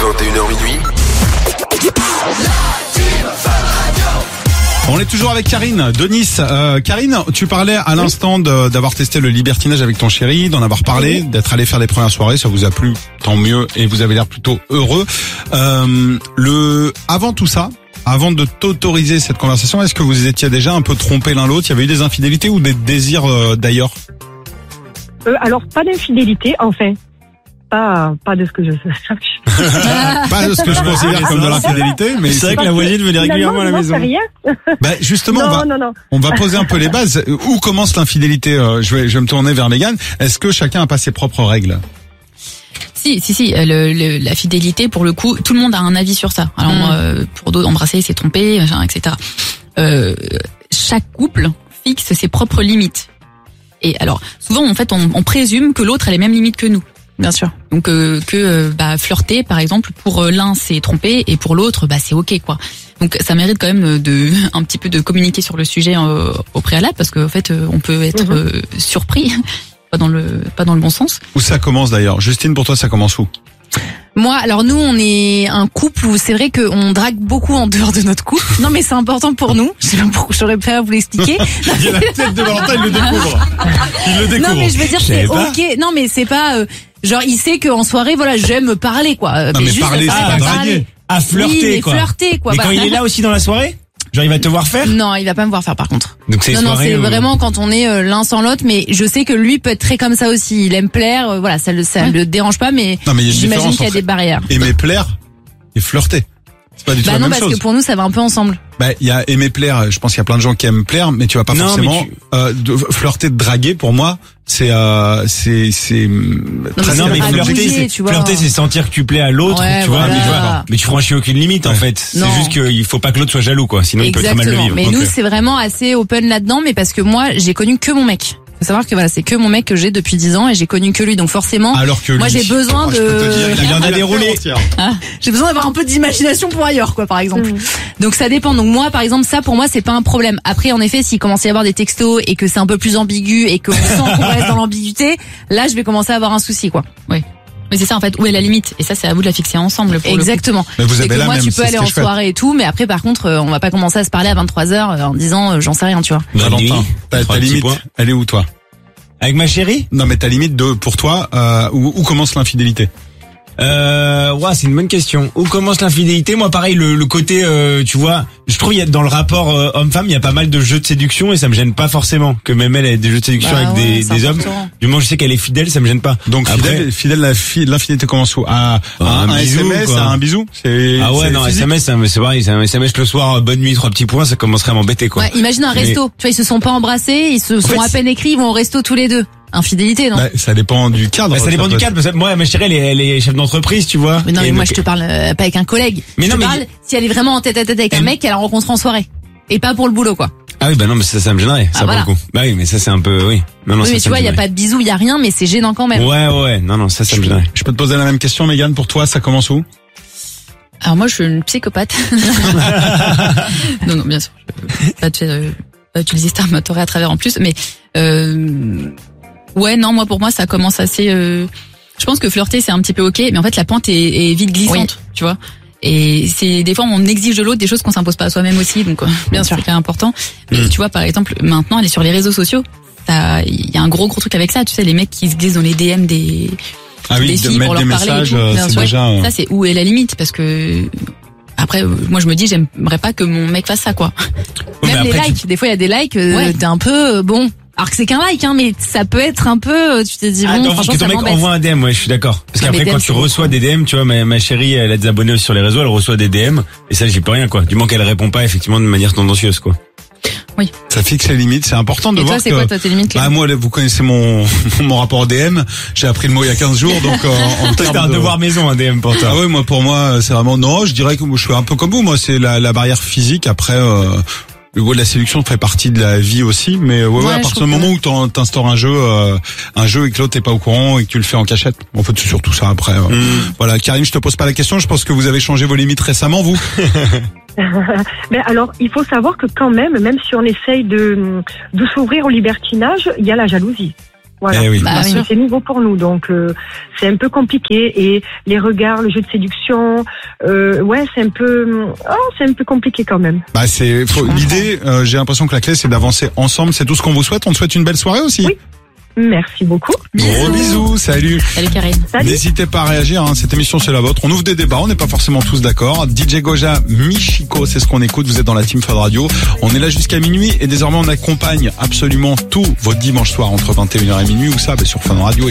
21h minuit. On est toujours avec Karine de Nice. Karine, tu parlais à l'instant d'avoir testé le libertinage avec ton chéri, d'en avoir parlé, d'être allé faire les premières soirées, ça vous a plu, tant mieux, et vous avez l'air plutôt heureux. Avant tout ça, avant de t'autoriser cette conversation, est-ce que vous étiez déjà un peu trompés l'un l'autre? Il y avait eu des infidélités ou des désirs d'ailleurs? Alors, pas d'infidélité, enfin. Pas de ce que je sache. Pas de ce que je considère comme de l'infidélité, mais c'est vrai que la voisine venait régulièrement à la maison. Rien. Bah justement, on va poser un peu les bases. Où commence l'infidélité? Je vais me tourner vers Mégane. Est-ce que chacun a pas ses propres règles? Si. La fidélité, pour le coup, tout le monde a un avis sur ça. Alors moi, pour d'autres, embrasser, c'est tromper, etc. Chaque couple fixe ses propres limites. Et alors, souvent, en fait, on présume que l'autre a les mêmes limites que nous. Bien sûr. Donc flirter par exemple pour l'un c'est tromper et pour l'autre c'est OK quoi. Donc ça mérite quand même un petit peu de communiquer sur le sujet au préalable parce qu'en fait on peut être surpris pas dans le bon sens. Où ça commence d'ailleurs? Justine, pour toi ça commence où? Moi, alors nous, on est un couple où c'est vrai qu'on drague beaucoup en dehors de notre couple. Non, mais c'est important pour nous. Je sais pas pourquoi j'aurais pas à vous l'expliquer. Il y a la tête de Valentin, il le découvre. Non, mais je veux dire, c'est OK. Non, mais c'est pas, genre, il sait qu'en soirée, voilà, j'aime parler, quoi. Non, mais juste, parler, c'est pas draguer. À flirter, quoi. Flirter, quoi. Mais quand il est là aussi dans la soirée? Genre il va te voir faire? Non, il va pas me voir faire par contre. Donc c'est non, c'est vraiment quand on est l'un sans l'autre, mais je sais que lui peut être très comme ça aussi. Il aime plaire, voilà, ça le dérange pas, mais j'imagine qu'il y a des barrières. Aimer plaire et flirter. C'est pas du tout la même chose. Parce que pour nous ça va un peu ensemble. Il y a aimer plaire, je pense qu'il y a plein de gens qui aiment plaire, mais tu vas pas forcément de flirter, de draguer. Pour moi, c'est très flirter, c'est sentir que tu plais à l'autre, tu vois, mais tu franchis aucune limite en fait. C'est juste qu'il faut pas que l'autre soit jaloux quoi, sinon il peut très mal le vivre. Mais nous c'est vraiment assez open là-dedans, mais parce que moi j'ai connu que mon mec. Faut savoir que voilà, c'est que mon mec que j'ai depuis 10 ans et j'ai connu que lui, donc forcément moi j'ai besoin il en a déroulé. J'ai besoin d'avoir un peu d'imagination pour ailleurs quoi par exemple. Donc ça dépend. Donc moi par exemple ça pour moi c'est pas un problème. Après en effet s'il commence à y avoir des textos et que c'est un peu plus ambigu et qu'on sent qu'on reste dans l'ambiguïté, là je vais commencer à avoir un souci quoi. Oui. Mais c'est ça en fait, où est la limite? Et ça c'est à vous de la fixer ensemble. Exactement. Mais vous avez moi tu peux aller en soirée et tout, mais après par contre on va pas commencer à se parler à 23h en disant j'en sais rien tu vois. Valentin, ta limite, elle est où toi? Avec ma chérie? Non mais ta limite pour toi, où commence l'infidélité? C'est une bonne question. Où commence l'infidélité? Moi, pareil, le côté, tu vois, je trouve il y a dans le rapport homme-femme, il y a pas mal de jeux de séduction et ça me gêne pas forcément que même elle ait des jeux de séduction avec des hommes. Du moment où je sais qu'elle est fidèle, ça me gêne pas. Donc fidèle, l'infidélité commence où? À un bisou, SMS, à un bisou? Non, SMS, c'est pareil, un SMS le soir, bonne nuit, 3 petits points, ça commencerait à m'embêter quoi. Ouais, imagine un resto. Tu vois, ils se sont pas embrassés, ils se sont à peine écrits, ils vont au resto tous les deux. Infidélité, non? Ça dépend du cadre. Ça dépend du cadre, parce que moi, ma chérie, elle est chef d'entreprise, tu vois. Mais non, mais moi, je te parle pas avec un collègue. Mais je te parle si elle est vraiment en tête à tête avec un mec qu'elle a rencontré en soirée. Et pas pour le boulot, quoi. Ah oui, non, mais ça me gênerait, ça pour le coup. Bah oui, mais ça, c'est un peu, oui. Non, oui, mais tu vois, il y a pas de bisous, il y a rien, mais c'est gênant quand même. Ouais, non, ça me gênerait. Je peux te poser la même question, Mégane, pour toi, ça commence où? Alors moi, je suis une psychopathe. non, bien sûr. Je vais pas utiliser ce terme à travers en plus, mais pour moi ça commence assez je pense que flirter c'est un petit peu OK, mais en fait la pente est vite glissante, tu vois. Et c'est des fois on exige de l'autre des choses qu'on s'impose pas à soi-même aussi, donc bien sûr c'est important. Mais tu vois par exemple maintenant elle est sur les réseaux sociaux. Il y a un gros truc avec ça, tu sais, les mecs qui se glissent dans les DM des filles pour leur parler et tout. C'est déjà ça c'est où est la limite, parce que après moi je me dis j'aimerais pas que mon mec fasse ça quoi. Même les likes, des fois il y a des likes t'es un peu bon. Alors que c'est qu'un like, mais ça peut être un peu, tu t'es dit, franchement, que ton mec envoie un DM, je suis d'accord. Parce qu'après, quand tu reçois des DM, tu vois, ma chérie, elle a des abonnés sur les réseaux, elle reçoit des DM, et ça, j'y peux rien, quoi. Du moment qu'elle répond pas, effectivement, de manière tendancieuse, quoi. Oui. Ça fixe les limites, c'est important de voir que... Et toi, c'est quoi, tes limites? Moi, vous connaissez mon rapport au DM. J'ai appris le mot il y a 15 jours, donc, c'était un devoir maison, un DM pour toi. Ah oui, pour moi, c'est vraiment, non, je dirais que je suis un peu comme vous, moi, c'est la barrière physique, après, la séduction fait partie de la vie aussi, mais à partir du moment où t'instaures un jeu et que l'autre n'est pas au courant et que tu le fais en cachette, en fait c'est surtout ça après. Voilà, Karine, je te pose pas la question, je pense que vous avez changé vos limites récemment, vous. Mais alors, il faut savoir que quand même si on essaye de s'ouvrir au libertinage, il y a la jalousie. Voilà. Eh oui. Bah, oui. C'est nouveau pour nous, donc c'est un peu compliqué. Et les regards, le jeu de séduction, c'est un peu compliqué quand même. Bah l'idée, j'ai l'impression que la clé c'est d'avancer ensemble. C'est tout ce qu'on vous souhaite. On te souhaite une belle soirée aussi. Oui. Merci beaucoup. Gros bisous, salut. Salut Karine. Salut. N'hésitez pas à réagir, cette émission c'est la vôtre. On ouvre des débats, on n'est pas forcément tous d'accord. DJ Goja, Michiko, c'est ce qu'on écoute, vous êtes dans la Team Fun Radio. On est là jusqu'à minuit et désormais on accompagne absolument tous vos dimanches soirs entre 21h et minuit ou ça sur Fun Radio.